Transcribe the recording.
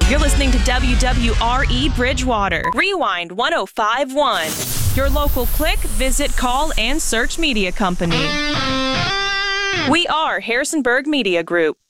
You're listening to WWRE Bridgewater. Rewind 1051. Your local click, visit, call, and search media company. We are Harrisonburg Media Group.